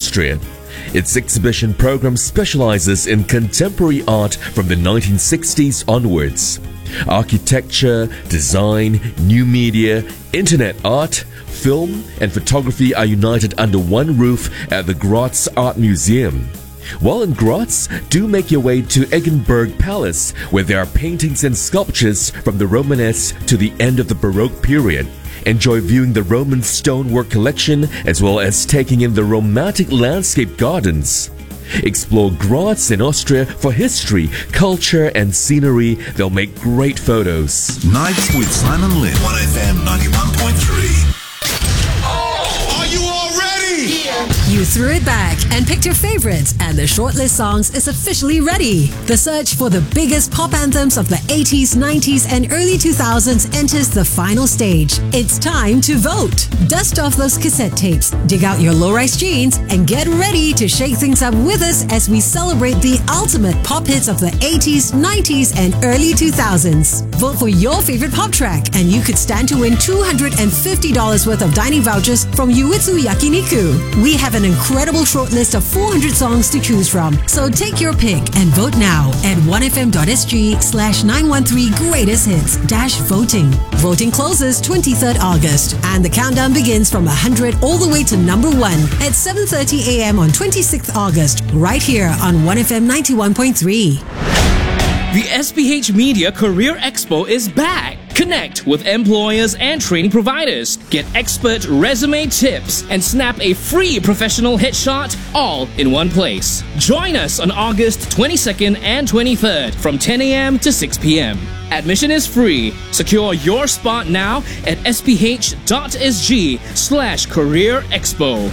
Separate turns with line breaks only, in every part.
Austria. Its exhibition program specializes in contemporary art from the 1960s onwards. Architecture, design, new media, internet art, film, and photography are united under one roof at the Graz Art Museum. While in Graz, do make your way to Eggenberg Palace, where there are paintings and sculptures from the Romanesque to the end of the Baroque period. Enjoy viewing the Roman stonework collection as well as taking in the romantic landscape gardens. Explore Graz in Austria for history, culture, and scenery. They'll make great photos.
Nights with Simon Lim. 1FM 91.3.
You threw it back and picked your favorites, and the shortlist songs is officially ready. The search for the biggest pop anthems of the 80s, 90s, and early 2000s enters the final stage. It's time to vote. Dust off those cassette tapes, dig out your low-rise jeans, and get ready to shake things up with us as we celebrate the ultimate pop hits of the 80s, 90s, and early 2000s. Vote for your favorite pop track, and you could stand to win $250 worth of dining vouchers from Yuitsu Yakiniku. We have an incredible shortlist of 400 songs to choose from, so take your pick and vote now at 1fm.sg/913 greatest hits-voting. Voting closes 23rd August, and the countdown begins from 100 all the way to number 1 at 7:30 a.m. on 26th August, right here on 1FM 91.3.
The SPH Media Career Expo is back. Connect with employers and training providers. Get expert resume tips and snap a free professional headshot all in one place. Join us on August 22nd and 23rd from 10 a.m. to 6 p.m. Admission is free. Secure your spot now at sph.sg/career expo.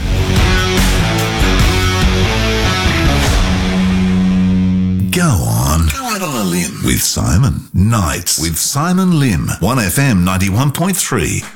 Go on a limb with Simon. Nights with Simon Lim. 1FM 91.3.